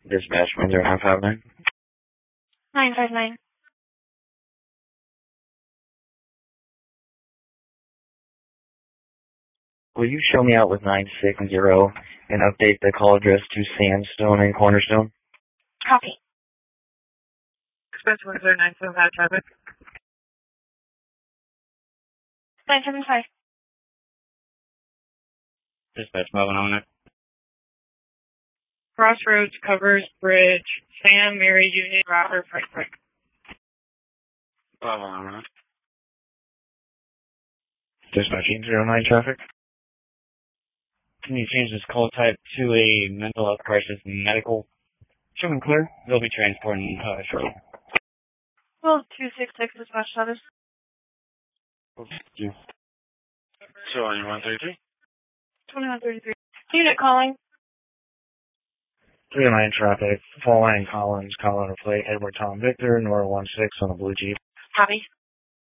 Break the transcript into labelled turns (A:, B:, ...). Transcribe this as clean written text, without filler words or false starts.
A: Dispatch 10959.
B: 959.
A: Will you show me out with 960 and update the call address to Sandstone and Cornerstone?
B: Copy.
C: Dispatch 10975 traffic.
B: 975.
A: Dispatch 1109.
C: Crossroads, Covers, Bridge, Sam, Mary, Union, Robert, Frank.
A: 1109. Dispatch 809 traffic. Can you change this call type to a mental health crisis medical? Show them clear. They'll be transporting shortly.
B: Well, 266 dispatch status.
A: Yeah. So on your 133?
B: 2133. Unit calling.
A: 309 traffic. Following Collins, Colorado plate, Edward Tom Victor, Nora 16 on a blue Jeep.
B: Copy.